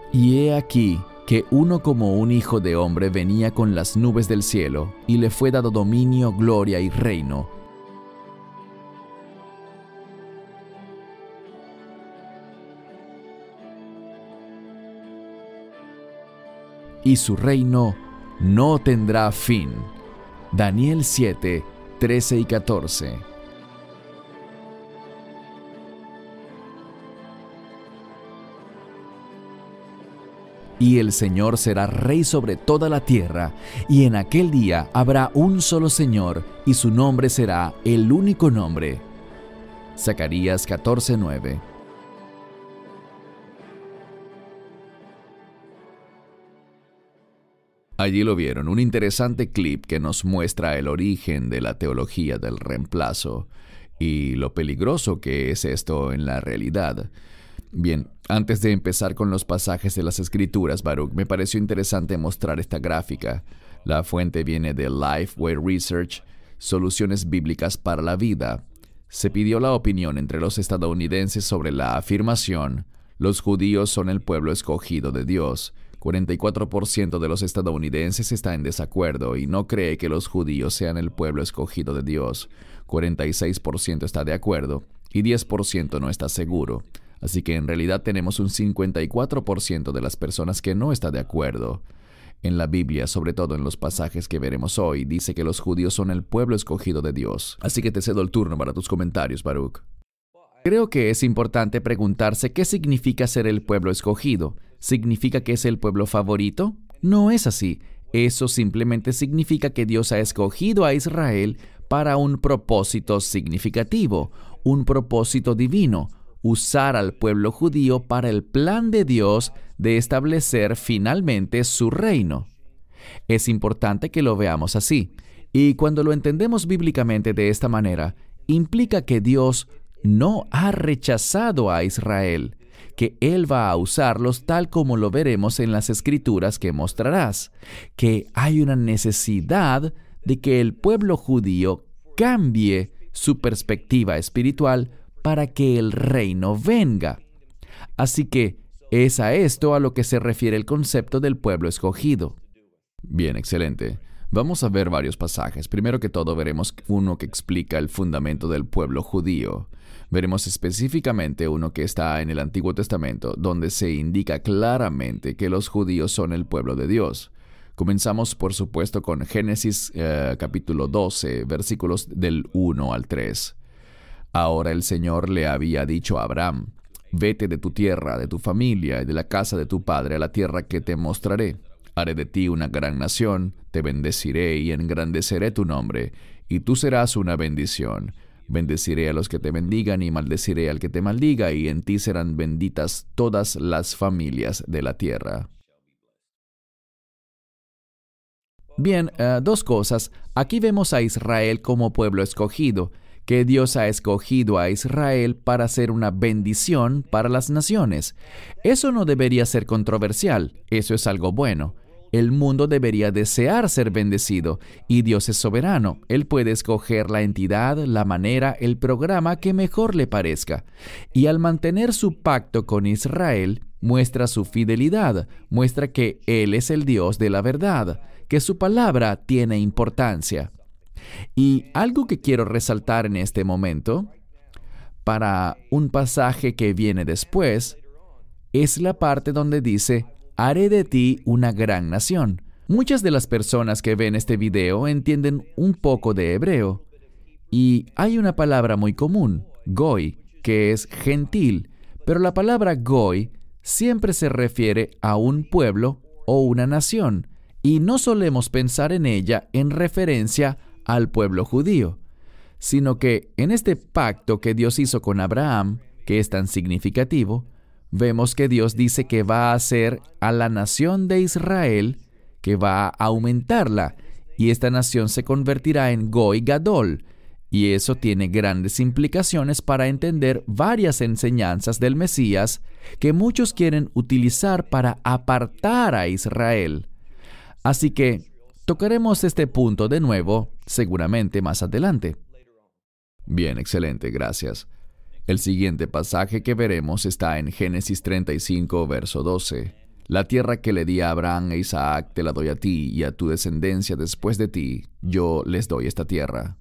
Y he aquí que uno como un hijo de hombre venía con las nubes del cielo, y le fue dado dominio, gloria y reino. Y su reino no tendrá fin. Daniel 7, 13 y 14. Y el Señor será rey sobre toda la tierra, y en aquel día habrá un solo Señor, y su nombre será el único nombre. Zacarías 14:9. Allí lo vieron, un interesante clip que nos muestra el origen de la teología del reemplazo y lo peligroso que es esto en la realidad. Bien, antes de empezar con los pasajes de las Escrituras, Baruch, me pareció interesante mostrar esta gráfica. La fuente viene de Lifeway Research, Soluciones Bíblicas para la Vida. Se pidió la opinión entre los estadounidenses sobre la afirmación: los judíos son el pueblo escogido de Dios. 44% de los estadounidenses está en desacuerdo y no cree que los judíos sean el pueblo escogido de Dios. 46% está de acuerdo y 10% no está seguro. Así que en realidad tenemos un 54% de las personas que no está de acuerdo. En la Biblia, sobre todo en los pasajes que veremos hoy, dice que los judíos son el pueblo escogido de Dios. Así que te cedo el turno para tus comentarios, Baruch. Creo que es importante preguntarse qué significa ser el pueblo escogido. ¿Significa que es el pueblo favorito? No es así. Eso simplemente significa que Dios ha escogido a Israel para un propósito significativo, un propósito divino: usar al pueblo judío para el plan de Dios de establecer finalmente su reino. Es importante que lo veamos así, y cuando lo entendemos bíblicamente de esta manera, implica que Dios no ha rechazado a Israel, que Él va a usarlos tal como lo veremos en las Escrituras que mostrarás, que hay una necesidad de que el pueblo judío cambie su perspectiva espiritual para que el reino venga. Así que es a esto a lo que se refiere el concepto del pueblo escogido. Bien, excelente. Vamos a ver varios pasajes. Primero que todo veremos uno que explica el fundamento del pueblo judío. Veremos específicamente uno que está en el Antiguo Testamento, donde se indica claramente que los judíos son el pueblo de Dios. Comenzamos, por supuesto, con Génesis capítulo 12, versículos del 1 al 3. Ahora el Señor le había dicho a Abraham: vete de tu tierra, de tu familia y de la casa de tu padre a la tierra que te mostraré. Haré de ti una gran nación, te bendeciré y engrandeceré tu nombre, y tú serás una bendición. Bendeciré a los que te bendigan y maldeciré al que te maldiga, y en ti serán benditas todas las familias de la tierra. Bien, dos cosas. Aquí vemos a Israel como pueblo escogido, que Dios ha escogido a Israel para ser una bendición para las naciones. Eso no debería ser controversial, eso es algo bueno. El mundo debería desear ser bendecido, y Dios es soberano. Él puede escoger la entidad, la manera, el programa que mejor le parezca. Y al mantener su pacto con Israel, muestra su fidelidad, muestra que Él es el Dios de la verdad, que su palabra tiene importancia. Y algo que quiero resaltar en este momento, para un pasaje que viene después, es la parte donde dice: haré de ti una gran nación. Muchas de las personas que ven este video entienden un poco de hebreo, y hay una palabra muy común, goy, que es gentil, pero la palabra goy siempre se refiere a un pueblo o una nación, y no solemos pensar en ella en referencia al pueblo judío, sino que en este pacto que Dios hizo con Abraham, que es tan significativo, vemos que Dios dice que va a hacer a la nación de Israel, que va a aumentarla, y esta nación se convertirá en Goy Gadol, y eso tiene grandes implicaciones para entender varias enseñanzas del Mesías que muchos quieren utilizar para apartar a Israel. Así que tocaremos este punto de nuevo, seguramente más adelante. Bien, excelente, gracias. El siguiente pasaje que veremos está en Génesis 35, verso 12. La tierra que le di a Abraham e Isaac te la doy a ti y a tu descendencia después de ti. Yo les doy esta tierra.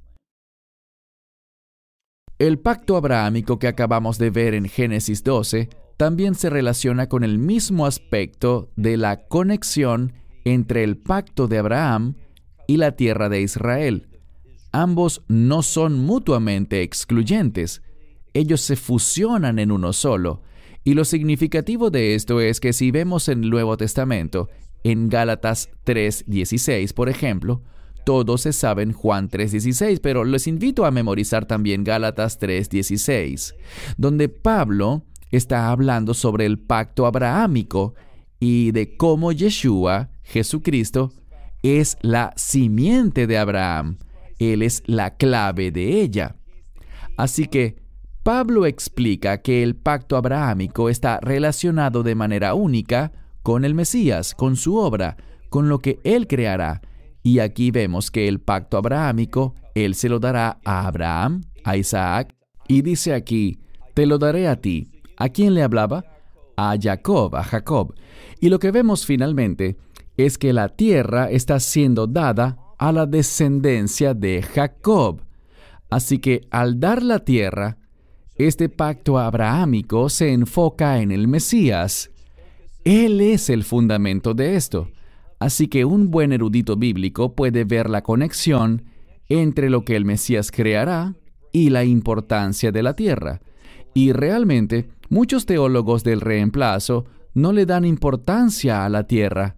El pacto abrahámico que acabamos de ver en Génesis 12 también se relaciona con el mismo aspecto de la conexión entre el pacto de Abraham y la tierra de Israel. Ambos no son mutuamente excluyentes. Ellos se fusionan en uno solo. Y lo significativo de esto es que si vemos en el Nuevo Testamento, en Gálatas 3:16, por ejemplo, todos se saben Juan 3:16, pero les invito a memorizar también Gálatas 3:16, donde Pablo está hablando sobre el pacto abrahámico y de cómo Yeshua, Jesucristo, es la simiente de Abraham. Él es la clave de ella. Así que Pablo explica que el pacto abrahámico está relacionado de manera única con el Mesías, con su obra, con lo que Él creará. Y aquí vemos que el pacto abrahámico, Él se lo dará a Abraham, a Isaac, y dice aquí, te lo daré a ti. ¿A quién le hablaba? A Jacob. Y lo que vemos finalmente es que la tierra está siendo dada a la descendencia de Jacob. Así que al dar la tierra, este pacto abrahámico se enfoca en el Mesías. Él es el fundamento de esto. Así que un buen erudito bíblico puede ver la conexión entre lo que el Mesías creará y la importancia de la tierra. Y realmente, muchos teólogos del reemplazo no le dan importancia a la tierra.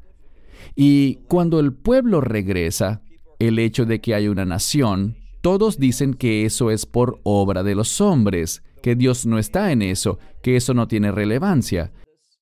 Y cuando el pueblo regresa, el hecho de que hay una nación, todos dicen que eso es por obra de los hombres, que Dios no está en eso, que eso no tiene relevancia.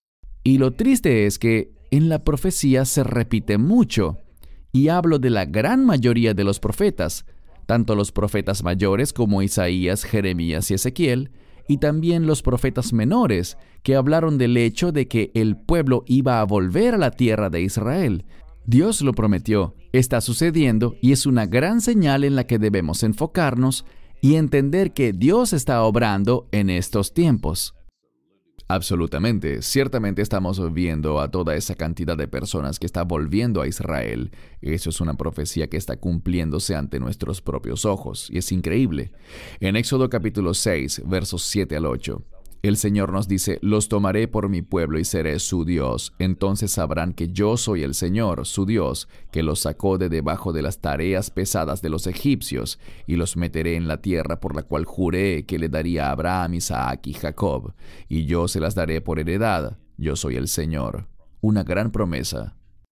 Y lo triste es que en la profecía se repite mucho, y hablo de la gran mayoría de los profetas, tanto los profetas mayores como Isaías, Jeremías y Ezequiel, y también los profetas menores, que hablaron del hecho de que el pueblo iba a volver a la tierra de Israel. Dios lo prometió, está sucediendo y es una gran señal en la que debemos enfocarnos y entender que Dios está obrando en estos tiempos. Absolutamente. Ciertamente estamos viendo a toda esa cantidad de personas que está volviendo a Israel. Eso es una profecía que está cumpliéndose ante nuestros propios ojos, y es increíble. En Éxodo capítulo 6, versos 7 al 8, el Señor nos dice, «Los tomaré por mi pueblo y seré su Dios. Entonces sabrán que yo soy el Señor, su Dios, que los sacó de debajo de las tareas pesadas de los egipcios, y los meteré en la tierra por la cual juré que le daría a Abraham, Isaac y Jacob, y yo se las daré por heredad. Yo soy el Señor». Una gran promesa.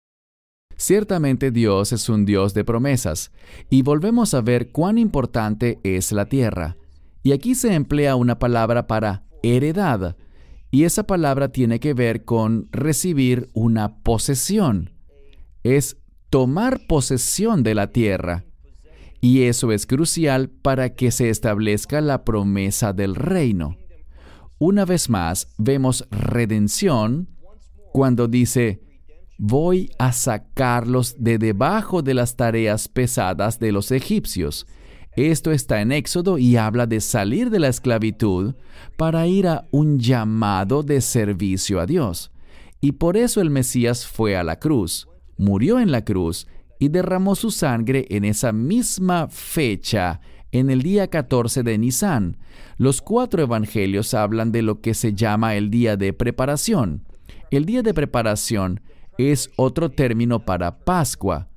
Ciertamente Dios es un Dios de promesas, y volvemos a ver cuán importante es la tierra. Y aquí se emplea una palabra para heredad, y esa palabra tiene que ver con recibir una posesión. Es tomar posesión de la tierra, y eso es crucial para que se establezca la promesa del reino. Una vez más, vemos redención cuando dice, voy a sacarlos de debajo de las tareas pesadas de los egipcios. Esto está en Éxodo y habla de salir de la esclavitud para ir a un llamado de servicio a Dios. Y por eso el Mesías fue a la cruz, murió en la cruz y derramó su sangre en esa misma fecha, en el día 14 de Nisán. Los 4 evangelios hablan de lo que se llama el día de preparación. El día de preparación es otro término para Pascua.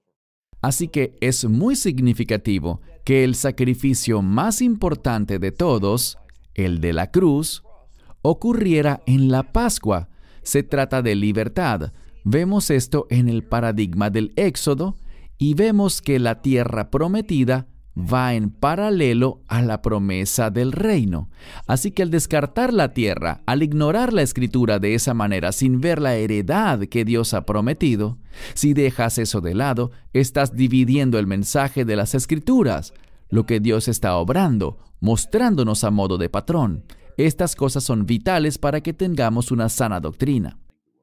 Así que es muy significativo que el sacrificio más importante de todos, el de la cruz, ocurriera en la Pascua. Se trata de libertad. Vemos esto en el paradigma del Éxodo y vemos que la tierra prometida va en paralelo a la promesa del reino. Así que al descartar la tierra, al ignorar la Escritura de esa manera sin ver la heredad que Dios ha prometido, si dejas eso de lado, estás dividiendo el mensaje de las Escrituras, lo que Dios está obrando, mostrándonos a modo de patrón. Estas cosas son vitales para que tengamos una sana doctrina.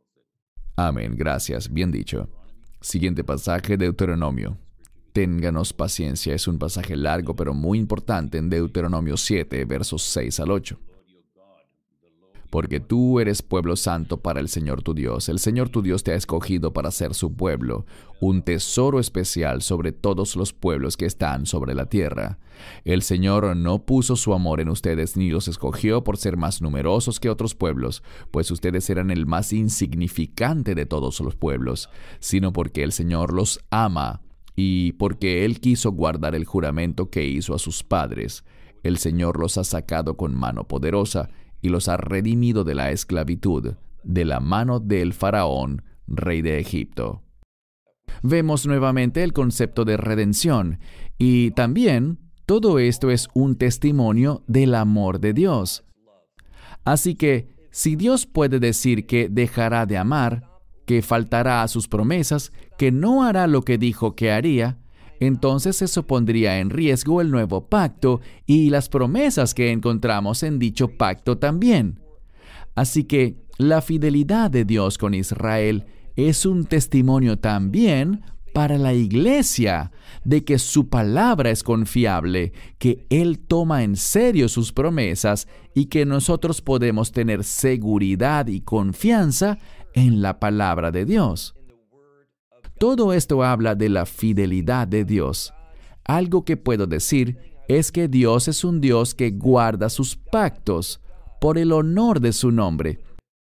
Amén, gracias, bien dicho. Siguiente pasaje, Deuteronomio. Ténganos paciencia, es un pasaje largo pero muy importante en Deuteronomio 7, versos 6 al 8. porque tú eres pueblo santo para el Señor tu Dios. El Señor tu Dios te ha escogido para ser su pueblo, un tesoro especial sobre todos los pueblos que están sobre la tierra. El Señor no puso su amor en ustedes ni los escogió por ser más numerosos que otros pueblos, pues ustedes eran el más insignificante de todos los pueblos, sino porque el Señor los ama y porque Él quiso guardar el juramento que hizo a sus padres. El Señor los ha sacado con mano poderosa y los ha redimido de la esclavitud, de la mano del faraón, rey de Egipto. Vemos nuevamente el concepto de redención, y también todo esto es un testimonio del amor de Dios. Así que, si Dios puede decir que dejará de amar, que faltará a sus promesas, que no hará lo que dijo que haría, entonces eso pondría en riesgo el nuevo pacto y las promesas que encontramos en dicho pacto también. Así que la fidelidad de Dios con Israel es un testimonio también para la iglesia de que su palabra es confiable, que Él toma en serio sus promesas y que nosotros podemos tener seguridad y confianza en la palabra de Dios. Todo esto habla de la fidelidad de Dios. Algo que puedo decir es que Dios es un Dios que guarda sus pactos por el honor de su nombre.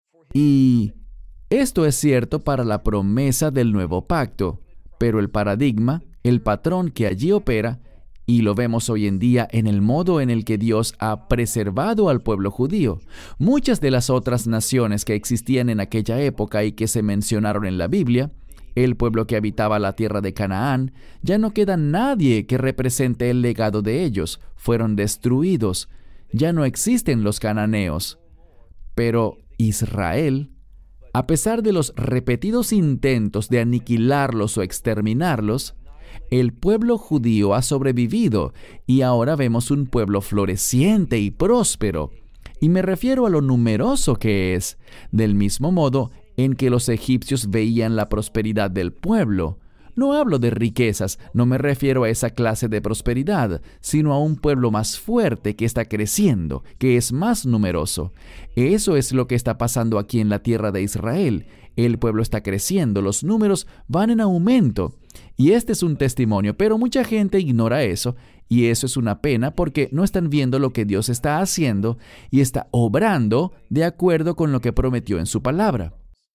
Y esto es cierto para la promesa del nuevo pacto, pero el paradigma, el patrón que allí opera, y lo vemos hoy en día en el modo en el que Dios ha preservado al pueblo judío. Muchas de las otras naciones que existían en aquella época y que se mencionaron en la Biblia, el pueblo que habitaba la tierra de Canaán, ya no queda nadie que represente el legado de ellos. Fueron destruidos. Ya no existen los cananeos. Pero Israel, a pesar de los repetidos intentos de aniquilarlos o exterminarlos, el pueblo judío ha sobrevivido y ahora vemos un pueblo floreciente y próspero. Y me refiero a lo numeroso que es, del mismo modo en que los egipcios veían la prosperidad del pueblo. No hablo de riquezas, no me refiero a esa clase de prosperidad, sino a un pueblo más fuerte que está creciendo, que es más numeroso. Eso es lo que está pasando aquí en la tierra de Israel. El pueblo está creciendo, los números van en aumento. Y este es un testimonio, pero mucha gente ignora eso, y eso es una pena porque no están viendo lo que Dios está haciendo y está obrando de acuerdo con lo que prometió en su palabra.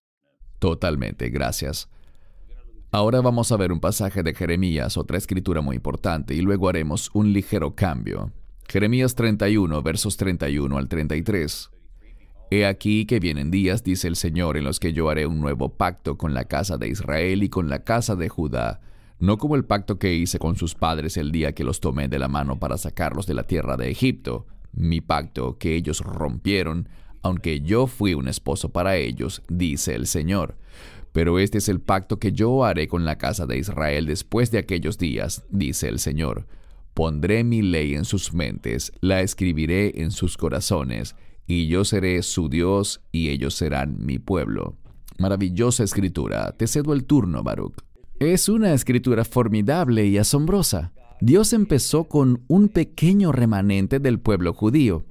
Totalmente, gracias. Ahora vamos a ver un pasaje de Jeremías, otra escritura muy importante, y luego haremos un ligero cambio. Jeremías 31, versos 31 al 33. He aquí que vienen días, dice el Señor, en los que yo haré un nuevo pacto con la casa de Israel y con la casa de Judá, no como el pacto que hice con sus padres el día que los tomé de la mano para sacarlos de la tierra de Egipto, mi pacto que ellos rompieron, aunque yo fui un esposo para ellos, dice el Señor. Pero este es el pacto que yo haré con la casa de Israel después de aquellos días, dice el Señor. Pondré mi ley en sus mentes, la escribiré en sus corazones, y yo seré su Dios y ellos serán mi pueblo. Maravillosa escritura. Te cedo el turno, Baruch. Es una escritura formidable y asombrosa. Dios empezó con un pequeño remanente del pueblo judío.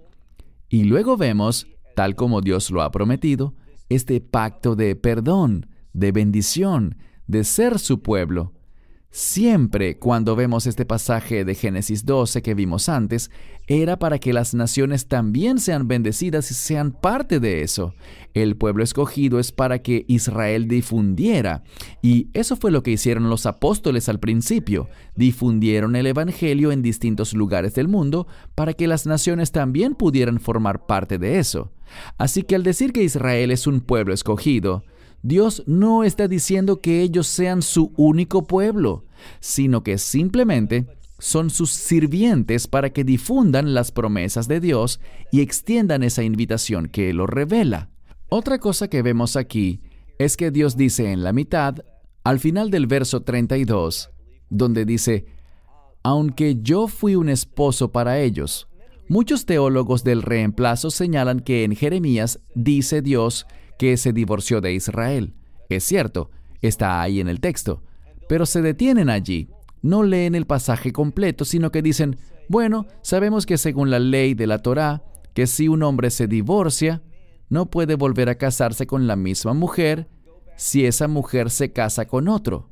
Y luego vemos, tal como Dios lo ha prometido, este pacto de perdón, de bendición, de ser su pueblo. Siempre cuando vemos este pasaje de Génesis 12 que vimos antes, era para que las naciones también sean bendecidas y sean parte de eso. El pueblo escogido es para que Israel difundiera. Y eso fue lo que hicieron los apóstoles al principio. Difundieron el evangelio en distintos lugares del mundo para que las naciones también pudieran formar parte de eso. Así que al decir que Israel es un pueblo escogido, Dios no está diciendo que ellos sean su único pueblo, sino que simplemente son sus sirvientes para que difundan las promesas de Dios y extiendan esa invitación que Él lo revela. Otra cosa que vemos aquí es que Dios dice en la mitad, al final del verso 32, donde dice, aunque yo fui un esposo para ellos. Muchos teólogos del reemplazo señalan que en Jeremías dice Dios que se divorció de Israel. Es cierto, está ahí en el texto, pero se detienen allí. No leen el pasaje completo, sino que dicen, bueno, sabemos que según la ley de la Torá, que si un hombre se divorcia, no puede volver a casarse con la misma mujer si esa mujer se casa con otro.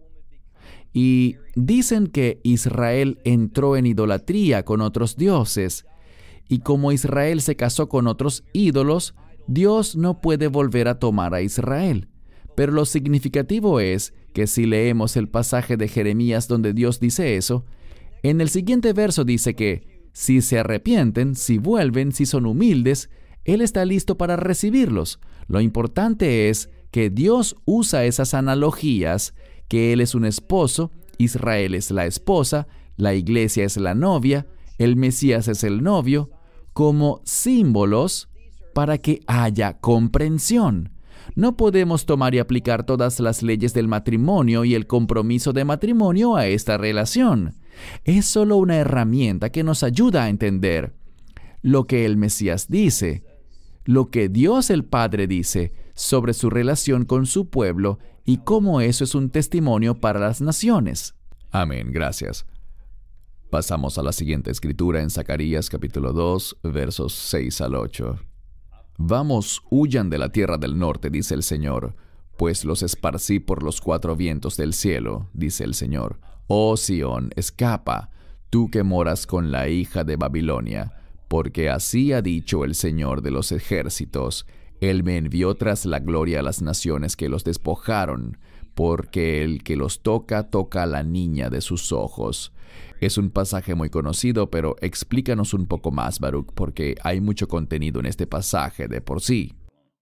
Y dicen que Israel entró en idolatría con otros dioses, y como Israel se casó con otros ídolos, Dios no puede volver a tomar a Israel. Pero lo significativo es que si leemos el pasaje de Jeremías donde Dios dice eso, en el siguiente verso dice que si se arrepienten, si vuelven, si son humildes, Él está listo para recibirlos. Lo importante es que Dios usa esas analogías, que Él es un esposo, Israel es la esposa, la iglesia es la novia, el Mesías es el novio, como símbolos para que haya comprensión. No podemos tomar y aplicar todas las leyes del matrimonio y el compromiso de matrimonio a esta relación. Es solo una herramienta que nos ayuda a entender lo que el Mesías dice, lo que Dios el Padre dice sobre su relación con su pueblo y cómo eso es un testimonio para las naciones. Amén, gracias. Pasamos a la siguiente escritura en Zacarías capítulo 2, versos 6 al 8. Vamos, huyan de la tierra del norte, dice el Señor, pues los esparcí por los cuatro vientos del cielo, dice el Señor. Oh Sión, escapa, tú que moras con la hija de Babilonia, porque así ha dicho el Señor de los ejércitos. Él me envió tras la gloria a las naciones que los despojaron, porque el que los toca, toca a la niña de sus ojos. Es un pasaje muy conocido, pero explícanos un poco más, Baruch, porque hay mucho contenido en este pasaje de por sí.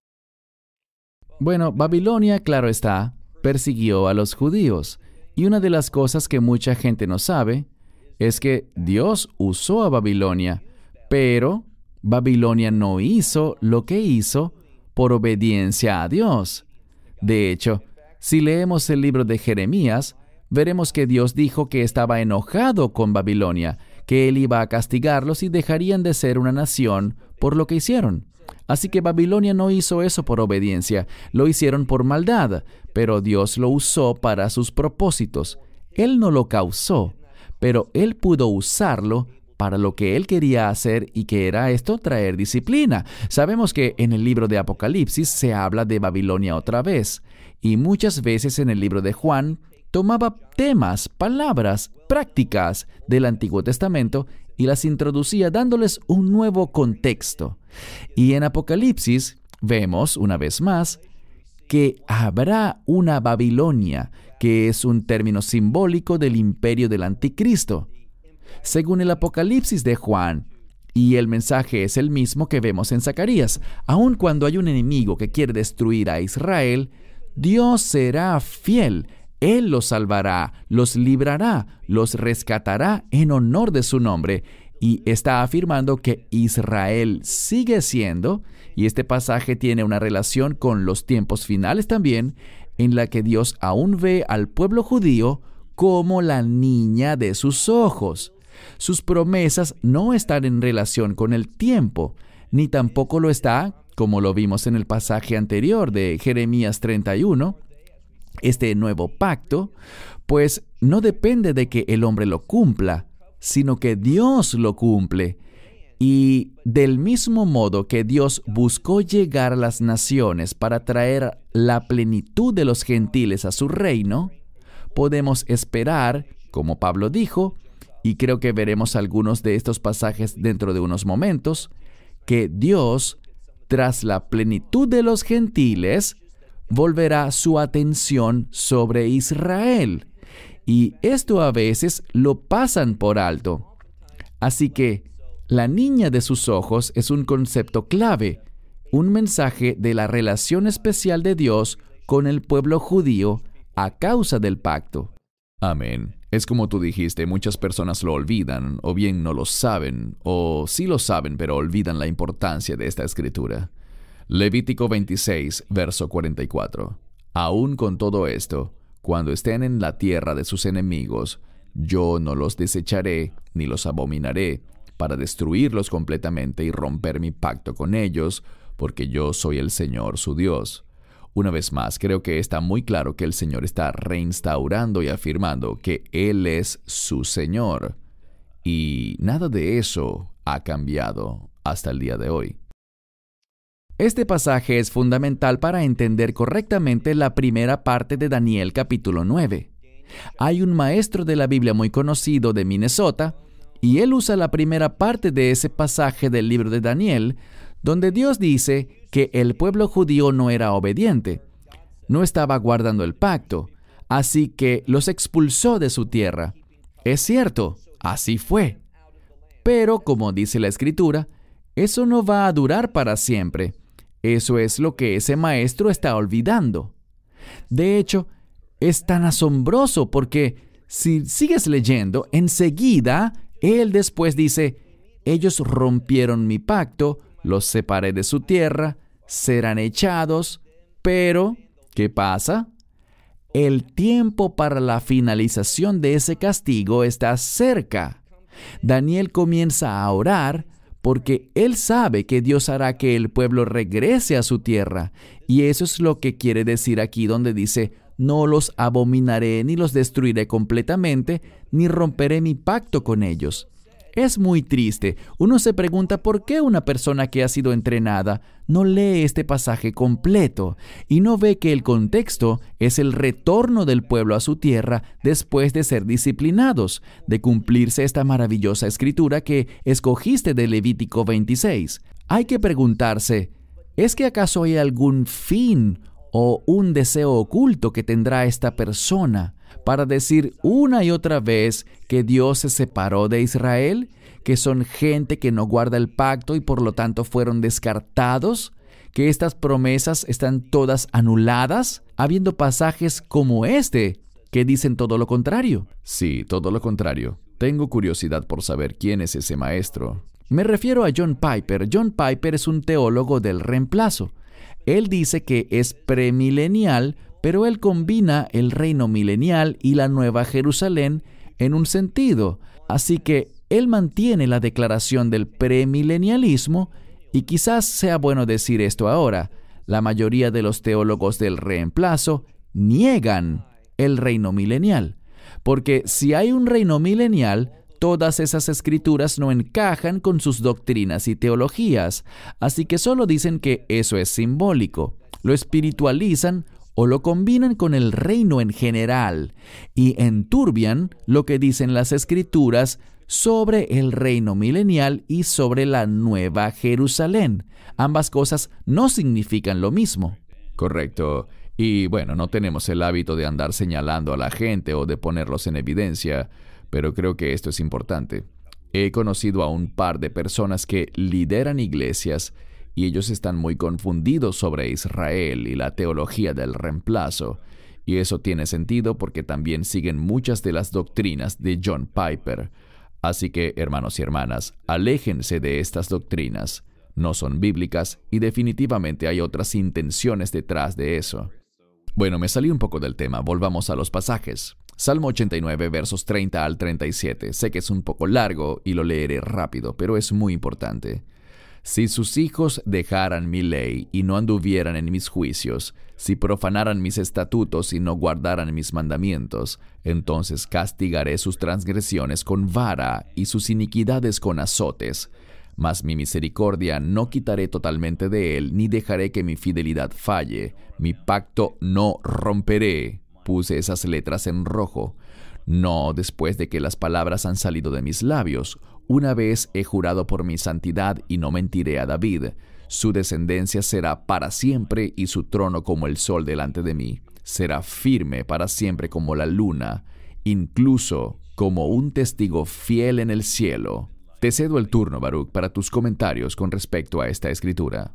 Bueno, Babilonia, claro está, persiguió a los judíos. Y una de las cosas que mucha gente no sabe es que Dios usó a Babilonia, pero Babilonia no hizo lo que hizo por obediencia a Dios. De hecho, si leemos el libro de Jeremías, veremos que Dios dijo que estaba enojado con Babilonia, que Él iba a castigarlos y dejarían de ser una nación por lo que hicieron. Así que Babilonia no hizo eso por obediencia, lo hicieron por maldad, pero Dios lo usó para sus propósitos. Él no lo causó, pero Él pudo usarlo para lo que Él quería hacer, y que era esto, traer disciplina. Sabemos que en el libro de Apocalipsis se habla de Babilonia otra vez, y muchas veces en el libro de Juan tomaba temas, palabras, prácticas del Antiguo Testamento y las introducía dándoles un nuevo contexto. Y en Apocalipsis vemos, una vez más, que habrá una Babilonia, que es un término simbólico del imperio del Anticristo. Según el Apocalipsis de Juan, y el mensaje es el mismo que vemos en Zacarías, aun cuando hay un enemigo que quiere destruir a Israel, Dios será fiel. Él los salvará, los librará, los rescatará en honor de su nombre. Y está afirmando que Israel sigue siendo, y este pasaje tiene una relación con los tiempos finales también, en la que Dios aún ve al pueblo judío como la niña de sus ojos. Sus promesas no están en relación con el tiempo, ni tampoco lo está, como lo vimos en el pasaje anterior de Jeremías 31, este nuevo pacto, pues no depende de que el hombre lo cumpla, sino que Dios lo cumple. Y del mismo modo que Dios buscó llegar a las naciones para traer la plenitud de los gentiles a su reino, podemos esperar, como Pablo dijo, y creo que veremos algunos de estos pasajes dentro de unos momentos, que Dios, tras la plenitud de los gentiles, volverá su atención sobre Israel. Y esto a veces lo pasan por alto. Así que la niña de sus ojos es un concepto clave, un mensaje de la relación especial de Dios con el pueblo judío a causa del pacto. Amén. Es como tú dijiste, muchas personas lo olvidan, o bien no lo saben, o sí lo saben, pero olvidan la importancia de esta escritura. Levítico 26, verso 44. Aún con todo esto, cuando estén en la tierra de sus enemigos, yo no los desecharé ni los abominaré, para destruirlos completamente y romper mi pacto con ellos, porque yo soy el Señor su Dios. Una vez más, creo que está muy claro que el Señor está reinstaurando y afirmando que Él es su Señor. Y nada de eso ha cambiado hasta el día de hoy. Este pasaje es fundamental para entender correctamente la primera parte de Daniel capítulo 9. Hay un maestro de la Biblia muy conocido de Minnesota, y él usa la primera parte de ese pasaje del libro de Daniel, donde Dios dice que el pueblo judío no era obediente, no estaba guardando el pacto, así que los expulsó de su tierra. Es cierto, así fue. Pero, como dice la Escritura, eso no va a durar para siempre. Eso es lo que ese maestro está olvidando. De hecho, es tan asombroso porque si sigues leyendo, enseguida, él después dice, ellos rompieron mi pacto, los separé de su tierra, serán echados, pero, ¿qué pasa? El tiempo para la finalización de ese castigo está cerca. Daniel comienza a orar porque él sabe que Dios hará que el pueblo regrese a su tierra. Y eso es lo que quiere decir aquí donde dice, no los abominaré ni los destruiré completamente, ni romperé mi pacto con ellos. Es muy triste. Uno se pregunta por qué una persona que ha sido entrenada no lee este pasaje completo y no ve que el contexto es el retorno del pueblo a su tierra después de ser disciplinados, de cumplirse esta maravillosa escritura que escogiste de Levítico 26. Hay que preguntarse, ¿es que acaso hay algún fin o un deseo oculto que tendrá esta persona para decir una y otra vez que Dios se separó de Israel, que son gente que no guarda el pacto y por lo tanto fueron descartados, que estas promesas están todas anuladas, habiendo pasajes como este que dicen todo lo contrario? Sí, todo lo contrario. Tengo curiosidad por saber quién es ese maestro. Me refiero a John Piper. John Piper es un teólogo del reemplazo. Él dice que es premilenial, pero él combina el reino milenial y la Nueva Jerusalén en un sentido. Así que él mantiene la declaración del premilenialismo, y quizás sea bueno decir esto ahora. La mayoría de los teólogos del reemplazo niegan el reino milenial, porque si hay un reino milenial, todas esas escrituras no encajan con sus doctrinas y teologías, así que solo dicen que eso es simbólico, lo espiritualizan o lo combinan con el reino en general y enturbian lo que dicen las escrituras sobre el reino milenial y sobre la Nueva Jerusalén. Ambas cosas no significan lo mismo. Correcto. Y bueno, no tenemos el hábito de andar señalando a la gente o de ponerlos en evidencia, pero creo que esto es importante. He conocido a un par de personas que lideran iglesias y ellos están muy confundidos sobre Israel y la teología del reemplazo. Y eso tiene sentido porque también siguen muchas de las doctrinas de John Piper. Así que, hermanos y hermanas, aléjense de estas doctrinas. No son bíblicas y definitivamente hay otras intenciones detrás de eso. Bueno, me salí un poco del tema. Volvamos a los pasajes. Salmo 89, versos 30 al 37. Sé que es un poco largo y lo leeré rápido, pero es muy importante. Si sus hijos dejaran mi ley y no anduvieran en mis juicios, si profanaran mis estatutos y no guardaran mis mandamientos, entonces castigaré sus transgresiones con vara y sus iniquidades con azotes. Mas mi misericordia no quitaré totalmente de él, ni dejaré que mi fidelidad falle. Mi pacto no romperé. Puse esas letras en rojo. No después de que las palabras han salido de mis labios. Una vez he jurado por mi santidad y no mentiré a David. Su descendencia será para siempre y su trono como el sol delante de mí. Será firme para siempre como la luna, incluso como un testigo fiel en el cielo. Te cedo el turno, Baruch, para tus comentarios con respecto a esta escritura.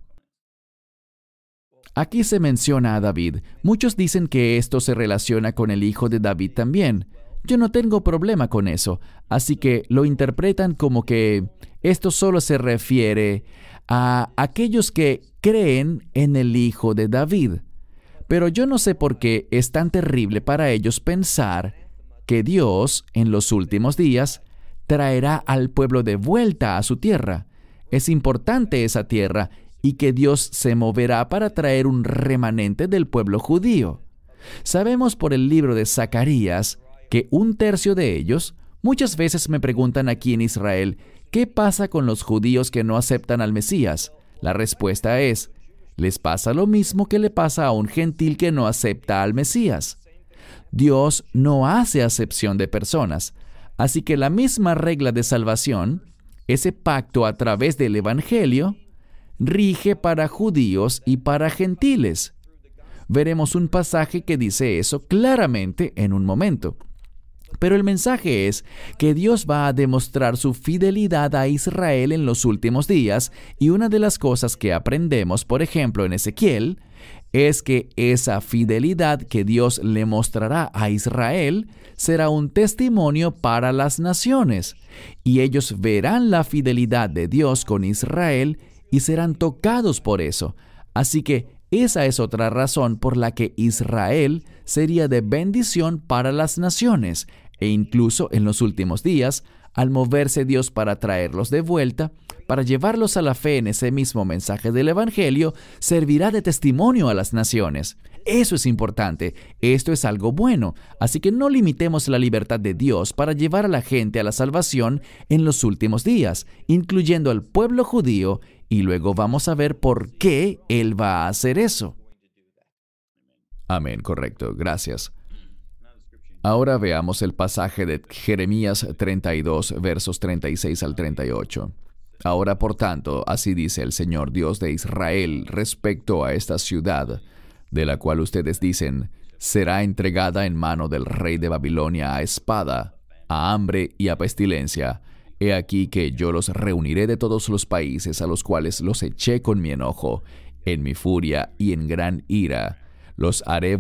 Aquí se menciona a David. Muchos dicen que esto se relaciona con el hijo de David también. Yo no tengo problema con eso, así que lo interpretan como que esto solo se refiere a aquellos que creen en el hijo de David. Pero yo no sé por qué es tan terrible para ellos pensar que Dios, en los últimos días, traerá al pueblo de vuelta a su tierra. Es importante esa tierra y que Dios se moverá para traer un remanente del pueblo judío. Sabemos por el libro de Zacarías que un tercio de ellos, muchas veces me preguntan aquí en Israel, ¿qué pasa con los judíos que no aceptan al Mesías? La respuesta es, les pasa lo mismo que le pasa a un gentil que no acepta al Mesías. Dios no hace acepción de personas, así que la misma regla de salvación, ese pacto a través del Evangelio, rige para judíos y para gentiles. Veremos un pasaje que dice eso claramente en un momento. Pero el mensaje es que Dios va a demostrar su fidelidad a Israel en los últimos días, y una de las cosas que aprendemos, por ejemplo, en Ezequiel, es que esa fidelidad que Dios le mostrará a Israel será un testimonio para las naciones, y ellos verán la fidelidad de Dios con Israel y serán tocados por eso. Así que esa es otra razón por la que Israel sería de bendición para las naciones, e incluso en los últimos días, al moverse Dios para traerlos de vuelta, para llevarlos a la fe en ese mismo mensaje del Evangelio, servirá de testimonio a las naciones. Eso es importante, esto es algo bueno, así que no limitemos la libertad de Dios para llevar a la gente a la salvación en los últimos días, incluyendo al pueblo judío, y luego vamos a ver por qué Él va a hacer eso. Amén, correcto, gracias. Ahora veamos el pasaje de Jeremías 32, versos 36 al 38. Ahora, por tanto, así dice el Señor Dios de Israel respecto a esta ciudad, de la cual ustedes dicen, será entregada en mano del rey de Babilonia a espada, a hambre y a pestilencia. He aquí que yo los reuniré de todos los países a los cuales los eché con mi enojo, en mi furia y en gran ira. Los haré